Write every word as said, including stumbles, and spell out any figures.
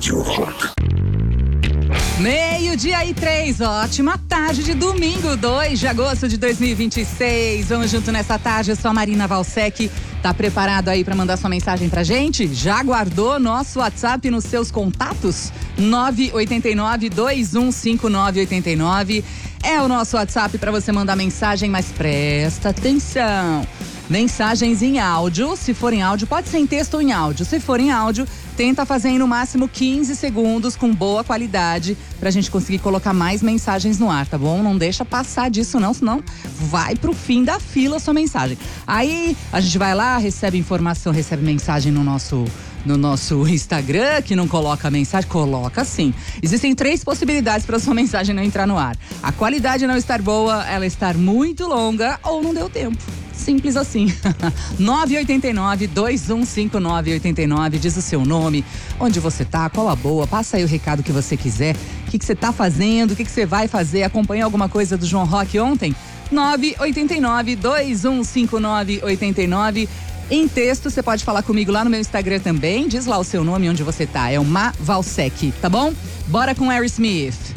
Rádio Rock. Meio-dia e três, ótima tarde de domingo, dois de agosto de dois mil e vinte e seis. Vamos junto nessa tarde, eu sou a Marina Valsec. Tá preparado aí pra mandar sua mensagem pra gente? Já guardou nosso WhatsApp nos seus contatos? nove oito nove, dois um cinco nove oito nove é o nosso WhatsApp pra você mandar mensagem, mas presta atenção. Mensagens em áudio, se for em áudio, pode ser em texto ou em áudio. Se for em áudio, tenta fazer em no máximo quinze segundos com boa qualidade pra gente conseguir colocar mais mensagens no ar, tá bom? Não deixa passar disso não, senão vai pro fim da fila a sua mensagem. Aí a gente vai lá, recebe informação, recebe mensagem no nosso... no nosso Instagram, que não coloca mensagem, coloca sim. Existem três possibilidades para sua mensagem não entrar no ar. A qualidade não estar boa, ela estar muito longa ou não deu tempo. Simples assim. nove oito nove, dois um cinco nove oito nove, diz o seu nome, onde você tá, qual a boa, passa aí o recado que você quiser, o que, que você tá fazendo, o que, que você vai fazer, acompanhou alguma coisa do João Rock ontem? nove oito nove, dois um cinco nove oito nove. Em texto, você pode falar comigo lá no meu Instagram também. Diz lá o seu nome, onde você tá. É o Ma Valsec, tá bom? Bora com Aerosmith.